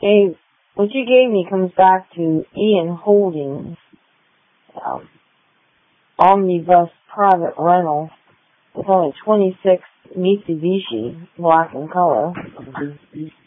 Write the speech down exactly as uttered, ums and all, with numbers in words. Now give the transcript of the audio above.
Okay, what you gave me comes back to Ian Holdings, um, Omnibus Private Rental. It's only twenty-six Mitsubishi, black in color.